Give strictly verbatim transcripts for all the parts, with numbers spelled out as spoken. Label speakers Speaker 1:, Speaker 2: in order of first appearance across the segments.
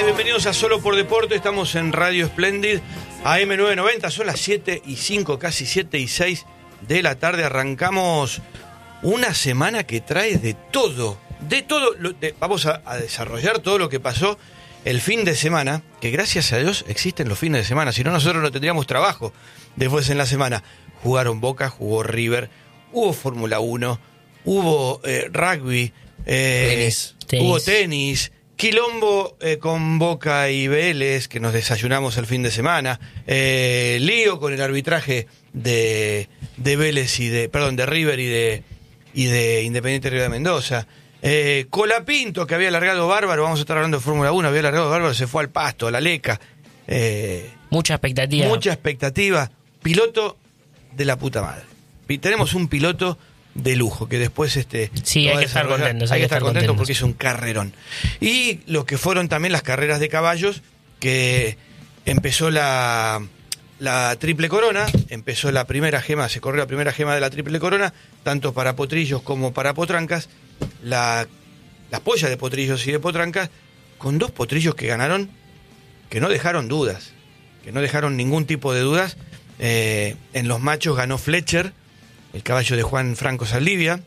Speaker 1: bienvenidos a Solo por Deporte. Estamos en Radio Splendid, A M novecientos noventa, son las siete y cinco, casi siete y seis de la tarde. Arrancamos una semana que trae de todo, de todo. De, vamos a, a desarrollar todo lo que pasó el fin de semana, que gracias a Dios existen los fines de semana, si no nosotros no tendríamos trabajo después en la semana. Jugaron Boca, jugó River, hubo Fórmula uno, hubo eh, rugby, eh,
Speaker 2: tenis.
Speaker 1: hubo tenis, quilombo eh, con Boca y Vélez, que nos desayunamos el fin de semana, eh, lío con el arbitraje de, de Vélez y de, perdón, de River y de, y de Independiente Río de Mendoza, eh, Colapinto, que había largado bárbaro, vamos a estar hablando de Fórmula uno, había largado bárbaro, se fue al pasto, a la Leca, eh,
Speaker 2: mucha expectativa.
Speaker 1: Mucha expectativa, piloto de la puta madre. Y tenemos un piloto de lujo, que después este
Speaker 2: sí, hay que estar contentos,
Speaker 1: hay que estar contentos
Speaker 2: contentos
Speaker 1: porque es un carrerón. Y lo que fueron también las carreras de caballos, que empezó la, la Triple Corona, empezó la primera gema, se corrió la primera gema de la Triple Corona, tanto para potrillos como para potrancas, la, la polla de potrillos y de potrancas, con dos potrillos que ganaron, que no dejaron dudas, que no dejaron ningún tipo de dudas. Eh, en los machos ganó Fletcher, el caballo de Juan Franco Saldivia,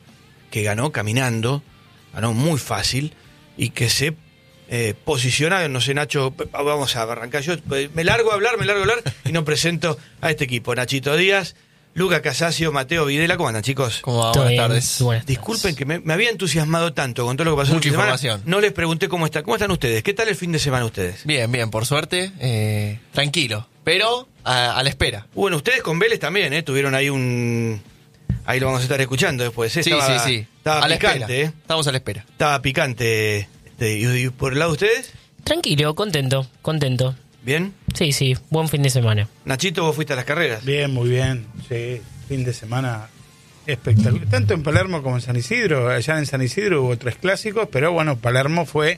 Speaker 1: que ganó caminando, ganó muy fácil, y que se eh, posiciona, no sé, Nacho, vamos a arrancar yo, me largo a hablar, me largo a hablar, y no presento a este equipo: Nachito Díaz, Luca Casasio, Mateo Videla. ¿Cómo andan, chicos?
Speaker 3: ¿Cómo va? Buenas tardes.
Speaker 2: Buenas
Speaker 1: Disculpen que me, me había entusiasmado tanto con todo lo que pasó.
Speaker 3: Mucha
Speaker 1: el fin de
Speaker 3: información.
Speaker 1: semana. No les pregunté cómo está, cómo están ustedes, qué tal el fin de semana ustedes.
Speaker 3: Bien, bien, por suerte, eh, tranquilo, pero a, a la espera.
Speaker 1: Bueno, ustedes con Vélez también, ¿eh? Tuvieron ahí un... Ahí lo vamos a estar escuchando después, ¿eh?
Speaker 3: Sí,
Speaker 1: Estaba,
Speaker 3: sí, sí.
Speaker 1: Estaba
Speaker 3: a la
Speaker 1: picante,
Speaker 3: espera.
Speaker 1: ¿eh?
Speaker 3: Estamos a la espera.
Speaker 1: Estaba picante. Este, ¿y, y por el lado de ustedes?
Speaker 2: Tranquilo, contento, contento.
Speaker 1: ¿Bien?
Speaker 2: Sí, sí, buen fin de semana.
Speaker 1: Nachito, vos fuiste a las carreras.
Speaker 4: Bien, muy bien. Sí, fin de semana espectacular. Tanto en Palermo como en San Isidro. Allá en San Isidro hubo tres clásicos, pero bueno, Palermo fue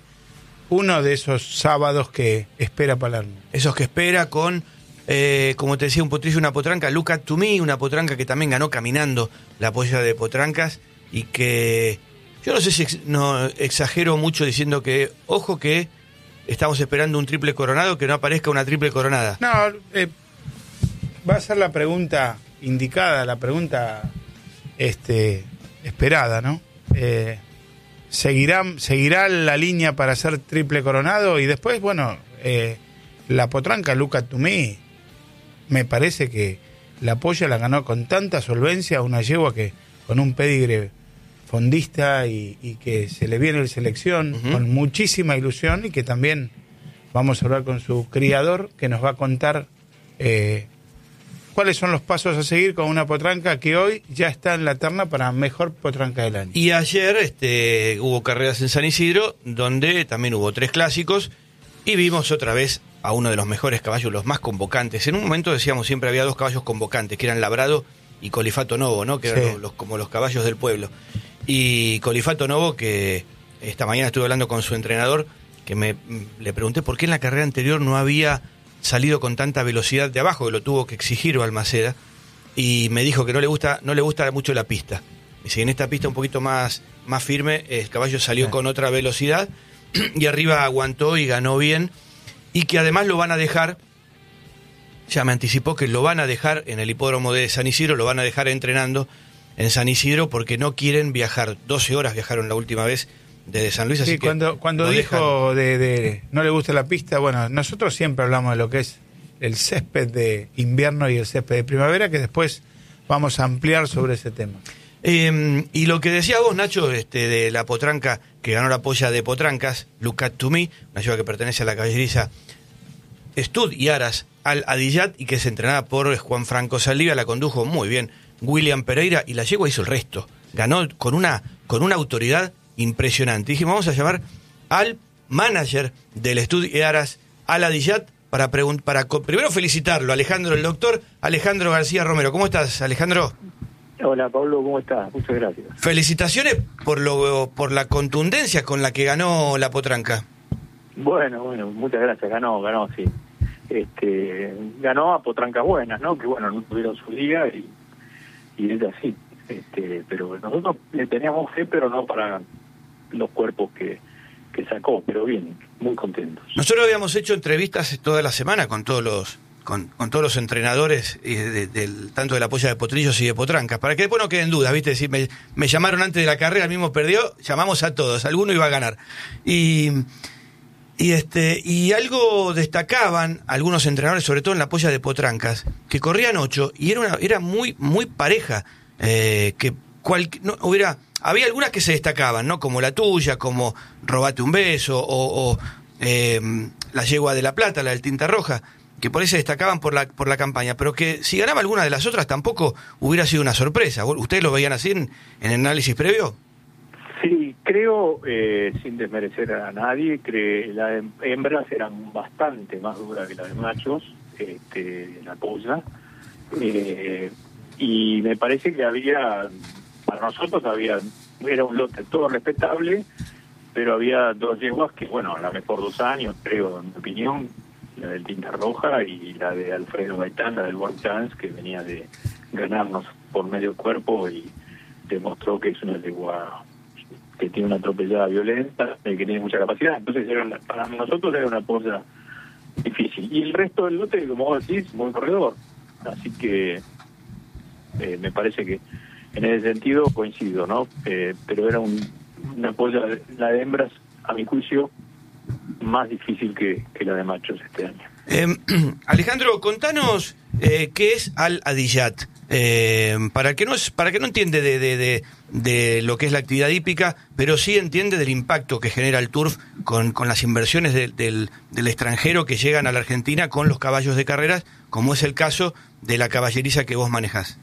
Speaker 4: uno de esos sábados que espera Palermo.
Speaker 1: Esos que espera con, eh, como te decía, un potrillo y una potranca. Look at to me, una potranca que también ganó caminando la polla de potrancas, y que yo no sé si ex, no exagero mucho diciendo que, ojo que estamos esperando un triple coronado, que no aparezca una triple coronada.
Speaker 4: No, eh, va a ser la pregunta indicada, la pregunta este, esperada, ¿no? Eh, ¿seguirá, ¿Seguirá la línea para ser triple coronado? Y después, bueno, eh, la potranca Look at to me, me parece que la polla la ganó con tanta solvencia, una yegua que con un pedigre fondista y, y que se le viene en selección, uh-huh, con muchísima ilusión, y que también vamos a hablar con su criador, que nos va a contar eh, cuáles son los pasos a seguir con una potranca que hoy ya está en la terna para mejor potranca del año.
Speaker 1: Y ayer este, hubo carreras en San Isidro, donde también hubo tres clásicos, y vimos otra vez a uno de los mejores caballos, los más convocantes. En un momento decíamos siempre había dos caballos convocantes, que eran Labrado y Colifato Novo, ¿no? Que eran, sí, los, los, como los caballos del pueblo. Y Colifato Novo, que esta mañana estuve hablando con su entrenador, que me le pregunté por qué en la carrera anterior no había salido con tanta velocidad de abajo, que lo tuvo que exigir Balmaceda, y me dijo que no le gusta no le gusta mucho la pista. Dice que en esta pista un poquito más, más firme, el caballo salió, sí, con otra velocidad, y arriba aguantó y ganó bien, y que además lo van a dejar, ya me anticipó que lo van a dejar en el hipódromo de San Isidro, lo van a dejar entrenando en San Isidro, porque no quieren viajar, doce horas viajaron la última vez desde San Luis, así
Speaker 4: sí,
Speaker 1: que
Speaker 4: cuando, cuando dijo de, de no le gusta la pista, bueno, nosotros siempre hablamos de lo que es el césped de invierno y el césped de primavera, que después vamos a ampliar sobre ese tema.
Speaker 1: Eh, y lo que decía vos, Nacho, este, de la potranca que ganó la polla de potrancas, Look at to me, una yegua que pertenece a la caballeriza Stud y Aras al Adillat, y que es entrenada por Juan Franco Saldivia, la condujo muy bien William Pereira, y la yegua hizo el resto, ganó con una, con una autoridad impresionante. Dijimos, vamos a llamar al manager del Stud y Aras al Adillat para, pregun- para co- primero felicitarlo, Alejandro, el doctor Alejandro García Romero. ¿Cómo estás, Alejandro?
Speaker 5: Hola, Pablo, ¿cómo estás? Muchas gracias.
Speaker 1: Felicitaciones por lo por la contundencia con la que ganó la potranca.
Speaker 5: Bueno, bueno, muchas gracias. Ganó, ganó, sí. Este, ganó a potrancas buenas, ¿no? Que bueno, no tuvieron su día y, y es así. Este, pero nosotros le teníamos fe, pero no para los cuerpos que, que sacó. Pero bien, muy contentos.
Speaker 1: Nosotros habíamos hecho entrevistas toda la semana con todos los con, con todos los entrenadores eh, de, del, tanto de la polla de Potrillos y de Potrancas, para que después no queden dudas, ¿viste? Si me, me llamaron antes de la carrera, el mismo perdió, llamamos a todos, alguno iba a ganar. Y, y este y algo destacaban algunos entrenadores, sobre todo en la polla de Potrancas, que corrían ocho y era una, era muy muy pareja, eh, que cual, no, hubiera había algunas que se destacaban, ¿no? Como la tuya, como Robate un beso, o, o eh, la Yegua de la Plata, la del Tinta Roja, que por ahí se destacaban por la por la campaña, pero que si ganaba alguna de las otras tampoco hubiera sido una sorpresa. ¿Ustedes lo veían así en, en el análisis previo?
Speaker 5: Sí, creo, eh, sin desmerecer a nadie, que las hembras eran bastante más duras que las de machos, este, la polla, eh, y me parece que había, para nosotros había, era un lote todo respetable, pero había dos yeguas que, bueno, la mejor dos años, creo, en mi opinión, la del Tinta Roja y la de Alfredo Gaitán, la del One Chance, que venía de ganarnos por medio cuerpo y demostró que es una yegua que tiene una atropellada violenta, que tiene mucha capacidad. Entonces era una, para nosotros era una polla difícil. Y el resto del lote, como vos decís, muy corredor. Así que eh, me parece que en ese sentido coincido, ¿no? Eh, pero era un, una polla, la de hembras, a mi juicio, más difícil que, que la de machos este año.
Speaker 1: Eh, Alejandro, contanos eh, qué es Al Adiyat, eh, para que no es, para que no entiende de, de, de, de lo que es la actividad hípica, pero sí entiende del impacto que genera el turf con, con las inversiones de, del, del extranjero que llegan a la Argentina con los caballos de carreras, como es el caso de la caballeriza que vos manejás.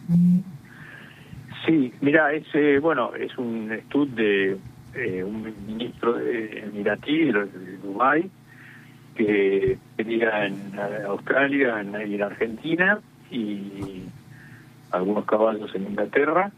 Speaker 5: Sí, mira, es eh, bueno, es un estudio de eh, un ministro de emiratí de, de Dubái, que tenía en Australia, en, en Argentina, y algunos caballos en Inglaterra,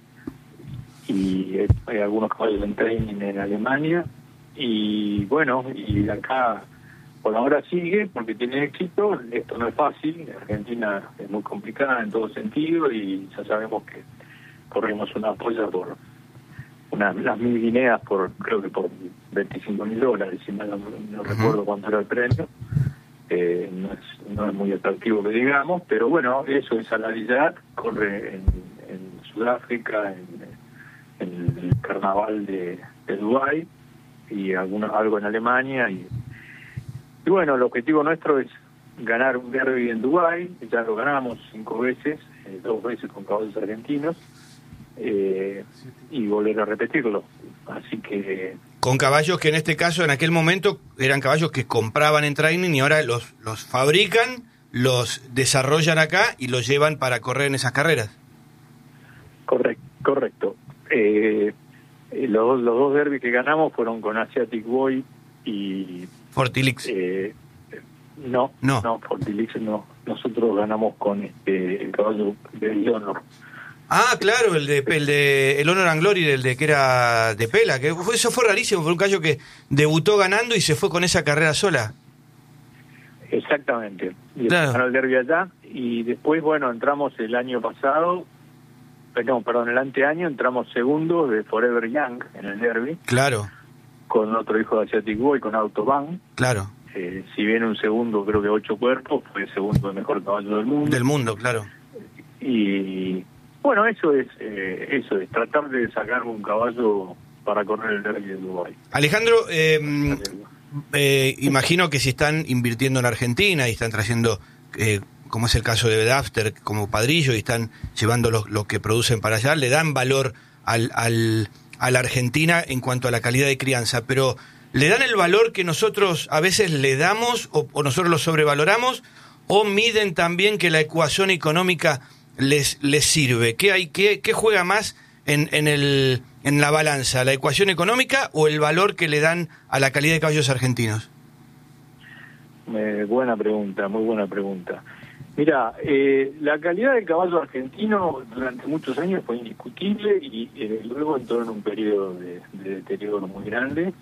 Speaker 5: y eh, hay algunos caballos en training en Alemania, y bueno, y acá por ahora sigue porque tiene éxito. Esto no es fácil, Argentina es muy complicada en todo sentido, y ya sabemos que corrimos una polla por una, las mil guineas por, creo que por veinticinco mil dólares, si mal no, no recuerdo cuánto era el premio. Eh, no, es, no es muy atractivo que digamos, pero bueno, eso es Al Adiyat, corre en, en Sudáfrica, en, en el carnaval de, de Dubái, y algunos, algo en Alemania, y, y bueno, el objetivo nuestro es ganar un derby en Dubái. Ya lo ganamos cinco veces, eh, dos veces con caballos argentinos, eh, y volver a repetirlo. Así que
Speaker 1: con caballos que en este caso, en aquel momento, eran caballos que compraban en training y ahora los, los fabrican, los desarrollan acá y los llevan para correr en esas carreras.
Speaker 5: Correcto, correcto. Eh, los, los dos derbis que ganamos fueron con Asiatic Boy y
Speaker 1: Fortilix.
Speaker 5: Eh, no,
Speaker 1: no,
Speaker 5: no, Fortilix no. Nosotros ganamos con este el caballo de Honor.
Speaker 1: Ah, claro, el de el de el Honor and Glory, el de que era de pela, que fue, eso fue rarísimo, fue un caballo que debutó ganando y se fue con esa carrera sola.
Speaker 5: Exactamente. Y
Speaker 1: claro.
Speaker 5: Ganó el derbi allá, y después, bueno, entramos el año pasado, no, perdón, el anteaño entramos segundo de Forever Young en el derbi.
Speaker 1: Claro.
Speaker 5: Con otro hijo de Asiatic Boy, con Autobahn.
Speaker 1: Claro.
Speaker 5: Eh, si bien un segundo, creo que ocho cuerpos, fue el segundo de mejor caballo del mundo.
Speaker 1: Del mundo, claro.
Speaker 5: Y bueno, eso es eh, eso es tratar de sacar un caballo para correr el derbi de Dubái.
Speaker 1: Alejandro, eh, eh, imagino que si están invirtiendo en Argentina y están trayendo, eh, como es el caso de Dafter, como padrillo, y están llevando lo, lo que producen para allá, le dan valor al, al, a la Argentina en cuanto a la calidad de crianza, pero ¿le dan el valor que nosotros a veces le damos o, o nosotros lo sobrevaloramos, o miden también que la ecuación económica les les sirve? ¿Qué hay qué, qué juega más en, en el en la balanza, la ecuación económica o el valor que le dan a la calidad de caballos argentinos?
Speaker 5: Eh, buena pregunta, muy buena pregunta. Mira, eh, la calidad del caballo argentino durante muchos años fue indiscutible, y eh, luego entró en un periodo de, de deterioro muy grande.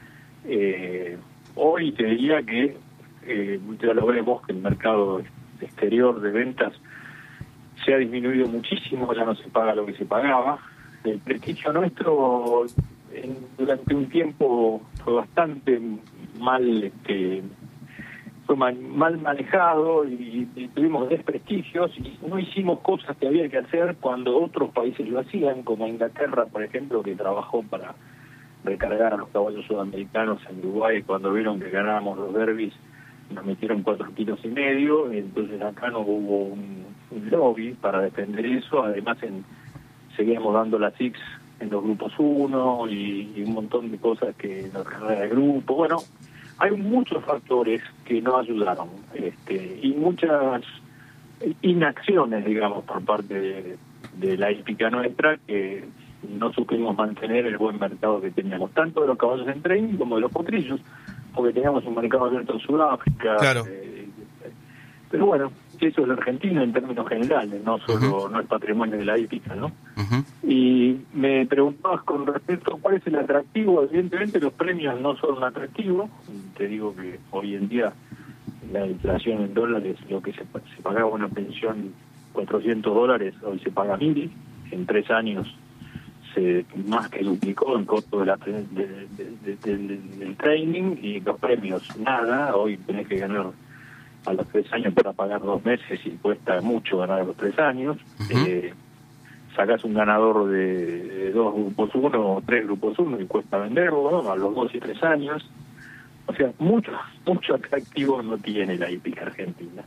Speaker 5: Eh, hoy te diría que eh, ya lo vemos, que el mercado exterior de ventas se ha disminuido muchísimo, ya no se paga lo que se pagaba. El prestigio nuestro en, durante un tiempo fue bastante mal este, fue mal, mal manejado y, y tuvimos desprestigios y no hicimos cosas que había que hacer cuando otros países lo hacían, como Inglaterra, por ejemplo, que trabajó para recargar a los caballos sudamericanos en Uruguay. Cuando vieron que ganábamos los derbis nos metieron cuatro kilos y medio, entonces acá no hubo un, un lobby para defender eso. Además en, seguíamos dando las I X en los grupos uno y, y un montón de cosas que la carrera de grupo. Bueno, hay muchos factores que no ayudaron, este, y muchas inacciones, digamos, por parte de, de la hípica nuestra, que no supimos mantener el buen mercado que teníamos, tanto de los caballos en training como de los potrillos, porque teníamos un mercado abierto en Sudáfrica.
Speaker 1: Claro.
Speaker 5: Eh, pero bueno, eso es la Argentina en términos generales, no solo uh-huh. no es patrimonio de la hípica, ¿no? Uh-huh. Y me preguntabas con respecto a cuál es el atractivo. Evidentemente los premios no son un atractivo. Te digo que hoy en día la inflación en dólares, lo que se, se pagaba una pensión cuatrocientos dólares, hoy se paga mil. En tres años se más que duplicó el costo de la, de, de, de, de, de, del training, y los premios nada. Hoy tenés que ganar a los tres años para pagar dos meses y cuesta mucho ganar a los tres años. Uh-huh. Eh, sacás un ganador de, de dos grupos uno o tres grupos uno y cuesta venderlo, ¿no? A los dos y tres años. O sea, mucho mucho atractivo no tiene la hípica argentina.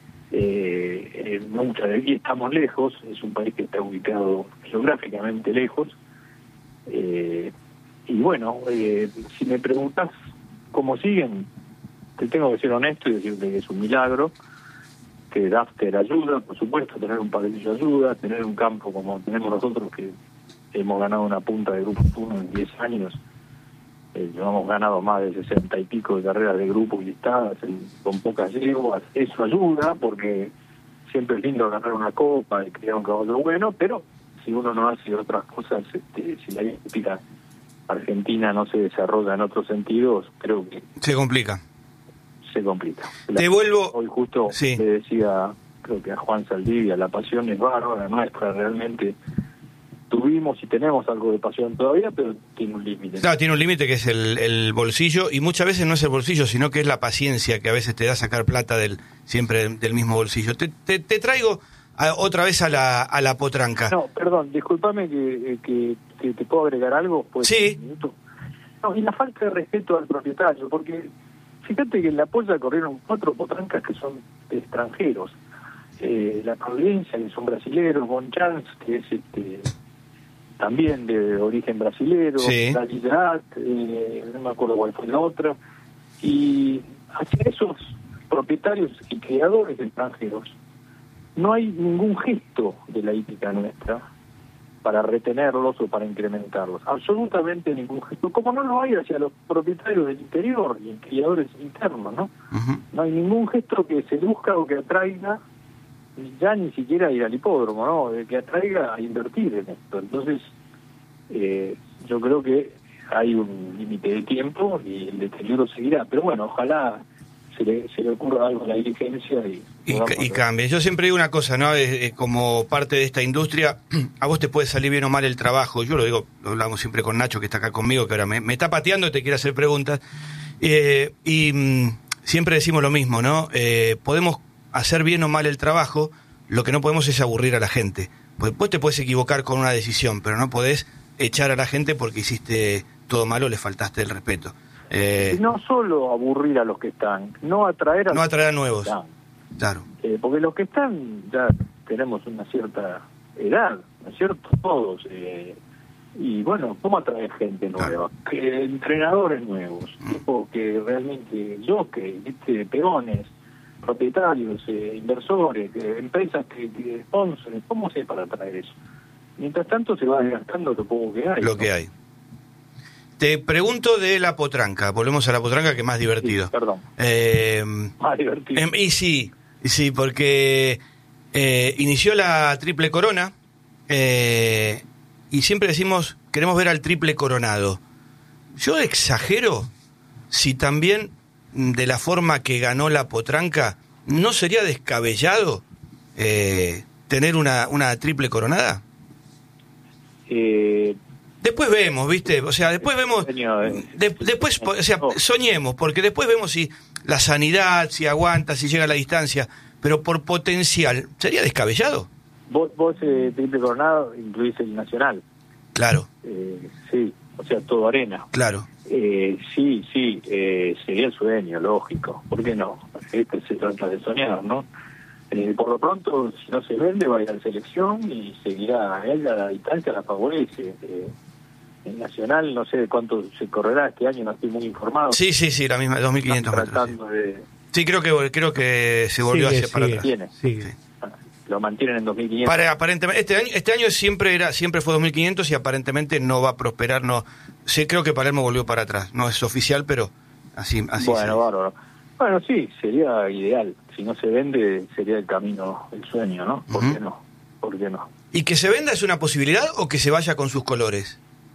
Speaker 5: Eh, eh, mucha de aquí estamos lejos, es un país que está ubicado geográficamente lejos. Eh, y bueno, eh, si me preguntas cómo siguen, te tengo que ser honesto y decirte que es un milagro, que Dafter ayuda, por supuesto, tener un padrillo ayuda, tener un campo como tenemos nosotros, que hemos ganado una punta de grupo uno en diez años, eh, hemos ganado más de sesenta y pico de carreras de grupo y listadas en, con pocas yeguas. Eso ayuda, porque siempre es lindo ganar una copa y criar un caballo bueno, pero si uno no hace otras cosas, este, si la hípica argentina no se desarrolla en otros sentidos, creo que
Speaker 1: se complica.
Speaker 5: Se complica.
Speaker 1: Te vuelvo...
Speaker 5: Hoy justo
Speaker 1: sí.
Speaker 5: le decía, creo que a Juan Saldivia, la pasión es bárbara nuestra, realmente tuvimos y tenemos algo de pasión todavía, pero tiene un límite.
Speaker 1: Claro, tiene un límite que es el, el bolsillo, y muchas veces no es el bolsillo, sino que es la paciencia que a veces te da sacar plata del siempre del mismo bolsillo. Te, te, te traigo a, otra vez a la, a la potranca.
Speaker 5: No, perdón, discúlpame que, que, que te puedo agregar algo. Pues,
Speaker 1: sí.
Speaker 5: No, y la falta de respeto al propietario, porque fíjate que en la polla corrieron cuatro potrancas que son extranjeros. Eh, la Providencia, que son brasileros, Bonchance, que es este también de origen brasilero,
Speaker 1: sí.
Speaker 5: La Lidat, eh, no me acuerdo cuál fue la otra, y hacia esos propietarios y creadores extranjeros no hay ningún gesto de la hípica nuestra para retenerlos o para incrementarlos, absolutamente ningún gesto, como no lo hay hacia los propietarios del interior y criadores internos, ¿no? Uh-huh. No hay ningún gesto que seduzca o que atraiga, ya ni siquiera ir al hipódromo, ¿no? Que atraiga a invertir en esto. Entonces, eh, yo creo que hay un límite de tiempo y el deterioro seguirá, pero bueno, ojalá se le, se le ocurra algo a la dirigencia y...
Speaker 1: Y, y cambie. Yo siempre digo una cosa, ¿no? Eh, eh, como parte de esta industria, a vos te puede salir bien o mal el trabajo. Yo lo digo, lo hablamos siempre con Nacho, que está acá conmigo, que ahora me, me está pateando y te quiere hacer preguntas. Eh, y mm, siempre decimos lo mismo, ¿no? Eh, podemos hacer bien o mal el trabajo, lo que no podemos es aburrir a la gente. Pues después te puedes equivocar con una decisión, pero no podés echar a la gente porque hiciste todo malo, le faltaste el respeto. Eh,
Speaker 5: no solo aburrir a los que están, no atraer a,
Speaker 1: no atraer a nuevos.
Speaker 5: Claro. Eh, porque los que están ya tenemos una cierta edad, ¿no es cierto? Todos. Eh, y bueno, ¿cómo atraer gente nueva? Claro. Que entrenadores nuevos, mm. tipo que realmente jockey, ¿viste? Peones, propietarios, eh, inversores, eh, empresas que, que sponsors, ¿cómo se para atraer eso? Mientras tanto se va desgastando lo poco que hay.
Speaker 1: Lo
Speaker 5: ¿no?
Speaker 1: que hay. Te pregunto de la potranca, volvemos a la potranca, que es más divertido.
Speaker 5: Sí, perdón.
Speaker 1: Eh,
Speaker 5: más divertido.
Speaker 1: Eh, y sí, sí, porque eh, inició la triple corona eh, y siempre decimos, queremos ver al triple coronado. Yo exagero si también de la forma que ganó la potranca, ¿no sería descabellado eh, tener una, una triple coronada?
Speaker 5: Eh,
Speaker 1: Después vemos, ¿viste? O sea, después vemos...
Speaker 5: Sueño, eh.
Speaker 1: de- después, o sea, soñemos, porque después vemos si la sanidad, si aguanta, si llega a la distancia, pero por potencial, ¿sería descabellado?
Speaker 5: Vos, vos eh, triple coronado, incluís el Nacional.
Speaker 1: Claro,
Speaker 5: Eh, sí, o sea, todo arena.
Speaker 1: claro.
Speaker 5: Eh, sí, sí, eh, sería el sueño, lógico. ¿Por qué no? Este se trata de soñar, ¿no? Eh, por lo pronto, si no se vende, va a ir a la selección y seguirá. Él a la distancia la favorece. Eh, el Nacional, no sé de cuánto se correrá este año, no estoy muy informado.
Speaker 1: Sí, sí, sí, la misma, dos mil quinientos
Speaker 5: Están
Speaker 1: metros. Sí.
Speaker 5: tratando de...
Speaker 1: Sí, creo que creo que se volvió
Speaker 4: Sigue,
Speaker 1: hacia para
Speaker 4: sigue,
Speaker 1: atrás.
Speaker 5: Tiene.
Speaker 4: sigue.
Speaker 5: Lo mantienen en dos mil quinientos.
Speaker 1: Para, aparentemente, este año, este año siempre era, siempre fue dos mil quinientos y aparentemente no va a prosperar, no. Sí, creo que Palermo volvió para atrás. No es oficial, pero así, así.
Speaker 5: Bueno,
Speaker 1: se-
Speaker 5: bárbaro. Bueno, sí, sería ideal. Si no se vende, sería el camino, el sueño, ¿no? ¿Por
Speaker 1: Ujú.
Speaker 5: qué no? ¿Por qué no?
Speaker 1: ¿Y que se venda es una posibilidad o que se vaya con sus colores?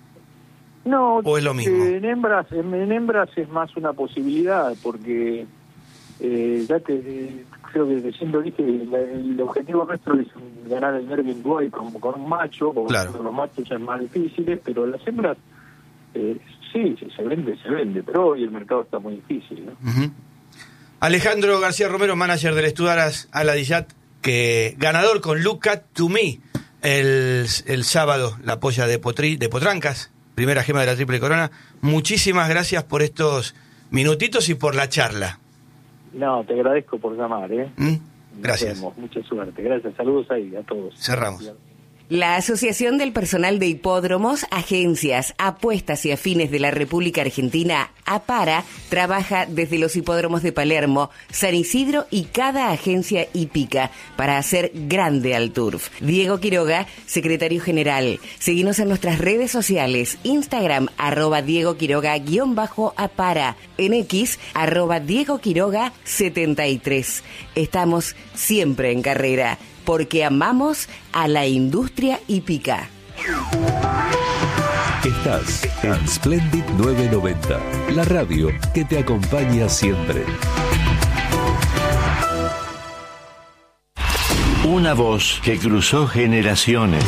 Speaker 5: No,
Speaker 1: ¿O es lo mismo?
Speaker 5: eh, en hembras, en, en hembras es más una posibilidad, porque eh, ya te, eh, creo que siempre dije, la- el objetivo nuestro es ganar el Derby en Dubai con, con un macho, porque
Speaker 1: Claro.
Speaker 5: los machos son más difíciles, pero las hembras, eh, sí, si se vende, se vende, pero hoy el mercado está muy difícil, ¿no?
Speaker 1: Ujú. Alejandro García Romero, manager del Estudaras Aladillat, que ganador con Look At To Me el, el sábado, la polla de, Potri, de Potrancas, primera gema de la Triple Corona. Muchísimas gracias por estos minutitos y por la charla.
Speaker 5: No, te agradezco por llamar, ¿eh?
Speaker 1: ¿Mm?
Speaker 5: Nos
Speaker 1: Gracias.
Speaker 5: vemos. Mucha suerte. Gracias. Saludos ahí a todos.
Speaker 1: Cerramos.
Speaker 6: La Asociación del Personal de Hipódromos, Agencias, Apuestas y Afines de la República Argentina, APARA, trabaja desde los hipódromos de Palermo, San Isidro y cada agencia hípica para hacer grande al turf. Diego Quiroga, secretario general. Seguinos en nuestras redes sociales, Instagram, arroba Diego Quiroga, guión bajo APARA, en X, arroba Diego Quiroga setenta y tres. Estamos siempre en carrera, porque amamos a la industria hípica.
Speaker 7: Estás en Splendid novecientos noventa, la radio que te acompaña siempre.
Speaker 8: Una voz que cruzó generaciones.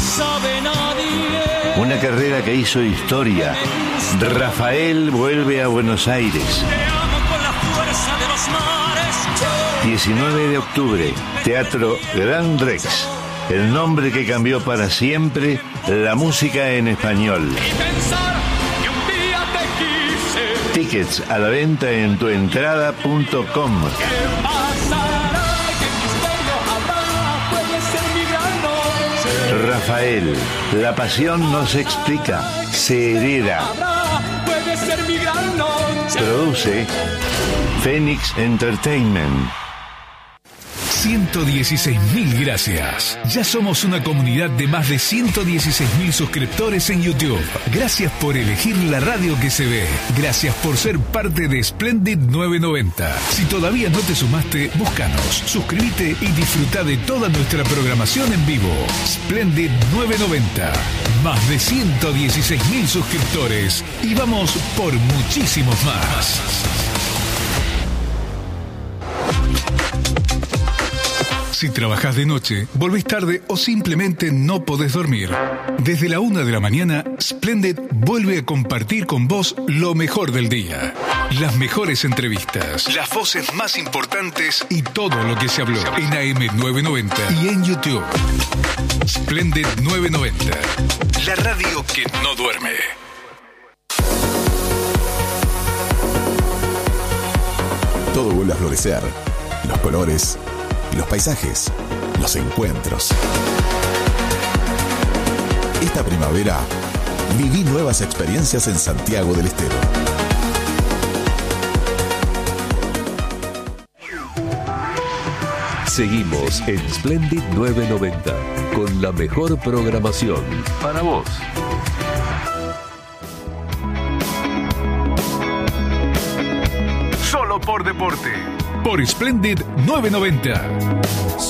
Speaker 8: Una carrera que hizo historia. Rafael vuelve a Buenos Aires. diecinueve de octubre, Teatro Gran Rex. El nombre que cambió para siempre la música en español. Tickets a la venta en tuentrada punto com. Rafael, la pasión no se explica, se hereda. Produce Phoenix Entertainment.
Speaker 9: ciento dieciséis mil gracias. Ya somos una comunidad de más de ciento dieciséis mil suscriptores en YouTube. Gracias por elegir la radio que se ve. Gracias por ser parte de Splendid novecientos noventa. Si todavía no te sumaste, búscanos, suscríbete y disfruta de toda nuestra programación en vivo. Splendid novecientos noventa. Más de ciento dieciséis mil suscriptores. Y vamos por muchísimos más. Si trabajas de noche, volvés tarde o simplemente no podés dormir, desde la una de la mañana, Splendid vuelve a compartir con vos lo mejor del día. Las mejores entrevistas, las voces más importantes y todo lo que se habló en A M novecientos noventa y en YouTube. Splendid novecientos noventa, la radio que no duerme.
Speaker 10: Todo vuelve a florecer. Los colores, los paisajes, los encuentros. Esta primavera, viví nuevas experiencias en Santiago del Estero.
Speaker 7: Seguimos en Splendid novecientos noventa con la mejor programación para vos.
Speaker 9: Solo por deporte. Por Splendid novecientos noventa.